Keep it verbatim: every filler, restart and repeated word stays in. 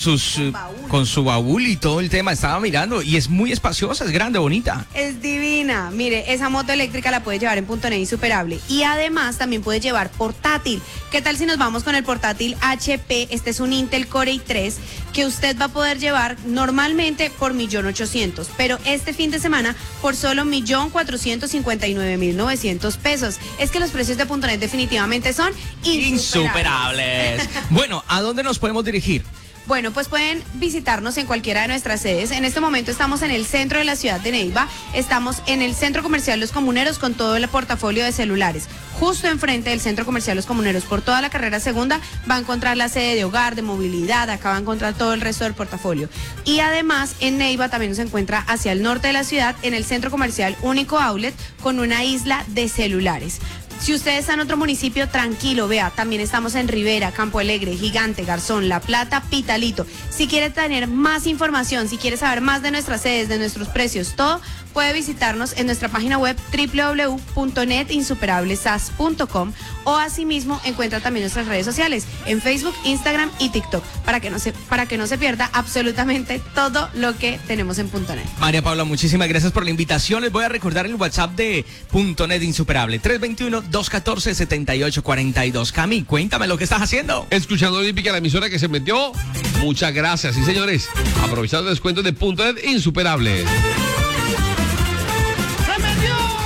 sus eh, con su baúl y todo el tema. Estaba mirando y es muy espaciosa, es grande, bonita. Es divina. Mire, esa moto eléctrica la puede llevar en Punto Net Insuperable. Y además también puede llevar portátil. ¿Qué tal si nos vamos con el portátil H P? Este es un Intel Core i tres que usted va a poder llevar normalmente por un millón ochocientos mil, pero este fin de semana por solo un millón cuatrocientos cincuenta y nueve mil novecientos pesos. Es que los precios de Punto Net definitivamente son insuperables. Insuperables. Bueno, ¿a dónde nos podemos dirigir? Bueno, pues pueden visitarnos en cualquiera de nuestras sedes. En este momento estamos en el centro de la ciudad de Neiva. Estamos en el Centro Comercial Los Comuneros con todo el portafolio de celulares. Justo enfrente del Centro Comercial Los Comuneros, por toda la carrera segunda, va a encontrar la sede de hogar, de movilidad. Acá va a encontrar todo el resto del portafolio. Y además, en Neiva también se encuentra hacia el norte de la ciudad, en el Centro Comercial Único Outlet, con una isla de celulares. Si usted está en otro municipio, tranquilo, vea, también estamos en Rivera, Campo Alegre, Gigante, Garzón, La Plata, Pitalito. Si quiere tener más información, si quiere saber más de nuestras sedes, de nuestros precios, todo, puede visitarnos en nuestra página web doble u doble u doble u punto net insuperables s a s punto com o asimismo encuentra también nuestras redes sociales en Facebook, Instagram y TikTok para que no se, para que no se pierda absolutamente todo lo que tenemos en Punto Net. María Paula, muchísimas gracias por la invitación. Les voy a recordar el WhatsApp de Punto Net Insuperable, tres dos uno, dos uno cuatro, siete ocho cuatro dos. Cami, cuéntame lo que estás haciendo. Escuchando Olímpica, la emisora que se metió. Muchas gracias, sí señores. Aprovechando el descuento de Punto Net Insuperable.